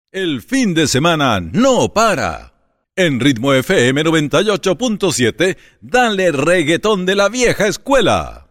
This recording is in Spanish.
El fin de semana no para. En Ritmo FM 98.7, dale reggaetón de la vieja escuela.